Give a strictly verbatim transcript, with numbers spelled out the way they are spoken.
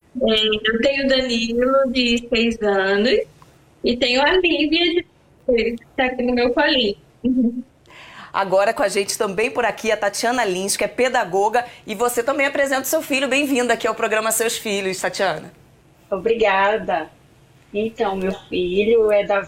Eu tenho o Danilo, de seis anos, e tenho a Lívia, de dois, que está aqui no meu colinho. Agora com a gente também por aqui a Tatiana Lins, que é pedagoga, e você também apresenta o seu filho. Bem-vinda aqui ao programa Seus Filhos, Tatiana. Obrigada. Então, meu filho é da